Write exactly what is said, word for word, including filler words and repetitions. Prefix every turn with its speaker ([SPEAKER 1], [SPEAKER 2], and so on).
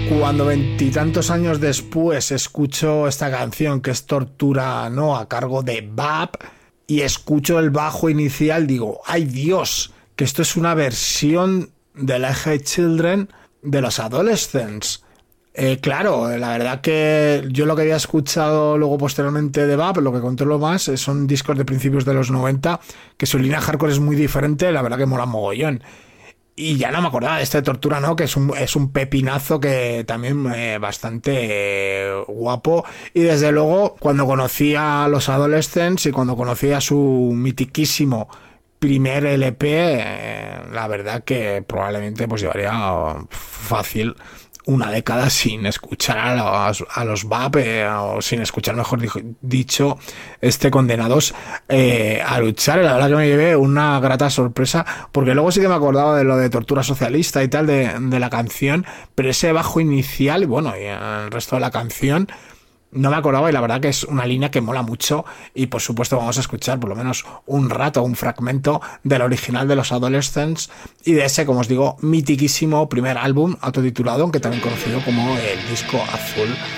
[SPEAKER 1] Cuando veintitantos años después escucho esta canción que es Tortura, ¿no?, a cargo de Bab, y escucho el bajo inicial, digo, ¡ay Dios! Que esto es una versión de la Hey Children de los Adolescents. Eh, claro, la verdad que yo lo que había escuchado luego posteriormente de Bab, lo que controlo más, son discos de principios de los noventa, que su línea hardcore es muy diferente, la verdad que mola mogollón. Y ya no me acordaba de este Tortura, ¿no?, que es un, es un pepinazo que también eh, bastante eh, guapo. Y desde luego, cuando conocí a los Adolescents y cuando conocí a su mitiquísimo primer L P, eh, la verdad que probablemente pues llevaría fácil una década sin escuchar a los, a los Bab, eh, o sin escuchar, mejor dicho, este Condenados eh, a luchar. La verdad que me llevé una grata sorpresa, porque luego sí que me acordaba de lo de Tortura Socialista y tal, de, de la canción, pero ese bajo inicial, y bueno, y el resto de la canción no me acordaba, y la verdad que es una línea que mola mucho. Y por supuesto vamos a escuchar por lo menos un rato, un fragmento del original de los Adolescents y de ese, como os digo, mitiquísimo primer álbum autotitulado, aunque también conocido como el disco azul